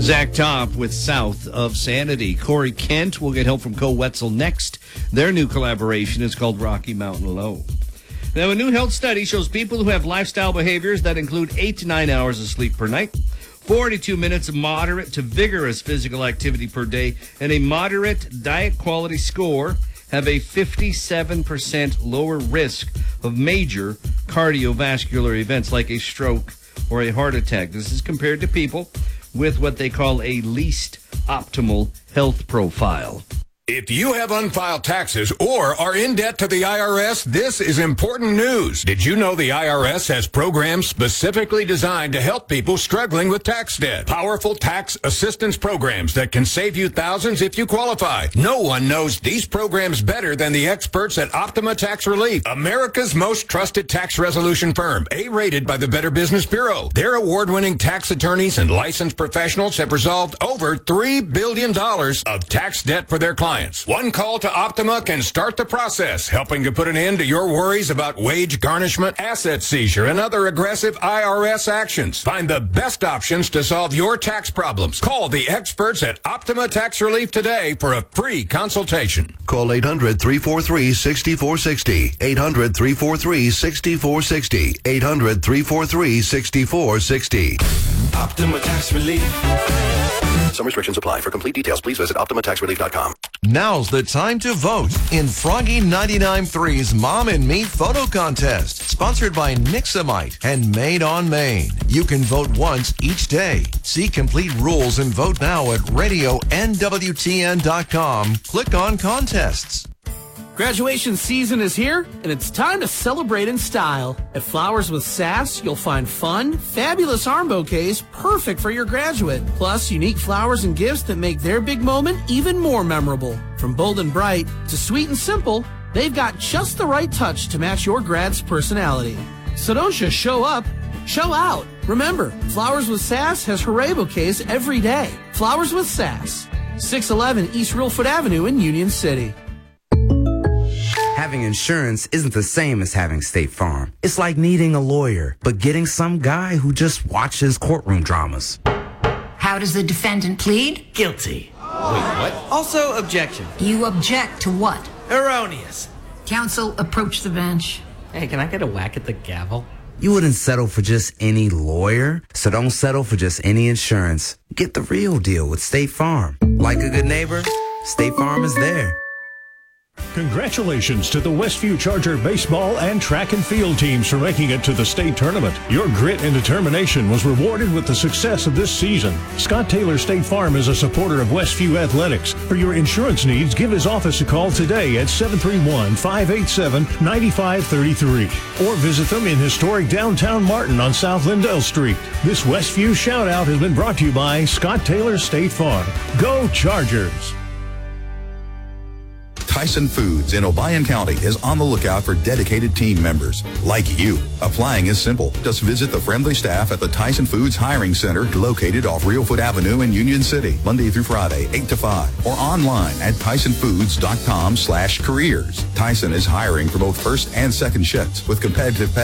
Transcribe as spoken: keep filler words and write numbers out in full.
Zach Top with South of Sanity. Corey Kent will get help from Co Wetzel next. Their new collaboration is called Rocky Mountain Low. Now, a new health study shows people who have lifestyle behaviors that include eight to nine hours of sleep per night, forty-two minutes of moderate to vigorous physical activity per day, and a moderate diet quality score have a fifty-seven percent lower risk of major cardiovascular events like a stroke or a heart attack. This is compared to people with what they call a least optimal health profile. If you have unfiled taxes or are in debt to the I R S, this is important news. Did you know the I R S has programs specifically designed to help people struggling with tax debt? Powerful tax assistance programs that can save you thousands if you qualify. No one knows these programs better than the experts at Optima Tax Relief, America's most trusted tax resolution firm, A-rated by the Better Business Bureau. Their award-winning tax attorneys and licensed professionals have resolved over three billion dollars of tax debt for their clients. One call to Optima can start the process, helping to put an end to your worries about wage garnishment, asset seizure, and other aggressive I R S actions. Find the best options to solve your tax problems. Call the experts at Optima Tax Relief today for a free consultation. Call eight hundred, three four three, six four six zero. eight hundred, three four three, six four six zero. eight hundred, three four three, six four six zero. Optima Tax Relief. Some restrictions apply. For complete details, please visit optima tax relief dot com. Now's the time to vote in Froggy ninety-nine point three's Mom and Me Photo Contest, sponsored by Nixamite and Made on Maine. You can vote once each day. See complete rules and vote now at radio N W T N dot com. Click on contests. Graduation season is here, and it's time to celebrate in style. At Flowers with Sass, you'll find fun, fabulous arm bouquets perfect for your graduate, plus unique flowers and gifts that make their big moment even more memorable. From bold and bright to sweet and simple, they've got just the right touch to match your grad's personality. So don't just show up, show out. Remember, Flowers with Sass has hooray bouquets every day. Flowers with Sass, six eleven East Reelfoot Avenue in Union City. Having insurance isn't the same as having State Farm. It's like needing a lawyer, but getting some guy who just watches courtroom dramas. How does the defendant plead? Guilty. Wait, what? Also, objection. You object to what? Erroneous. Counsel, approach the bench. Hey, can I get a whack at the gavel? You wouldn't settle for just any lawyer, so don't settle for just any insurance. Get the real deal with State Farm. Like a good neighbor, State Farm is there. Congratulations to the Westview Charger baseball and track and field teams for making it to the state tournament. Your grit and determination was rewarded with the success of this season. Scott Taylor State Farm is a supporter of Westview Athletics. For your insurance needs, give his office a call today at seven three one, five eight seven, nine five three three or visit them in historic downtown Martin on South Lindell Street. This Westview shout-out has been brought to you by Scott Taylor State Farm. Go Chargers! Tyson Foods in Obion County is on the lookout for dedicated team members like you. Applying is simple. Just visit the friendly staff at the Tyson Foods Hiring Center located off Reelfoot Avenue in Union City, Monday through Friday, eight to five, or online at tyson foods dot com slash careers. Tyson is hiring for both first and second shifts with competitive pay.